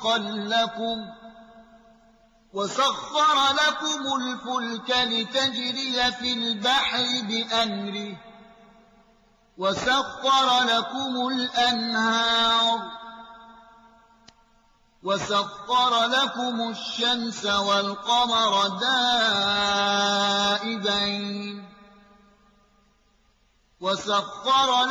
خلقا لكم وسخر لكم الفلك لتجري في البحر بأمره وسخر لكم الأنهار وسخر لكم الشمس والقمر دائبين وسخر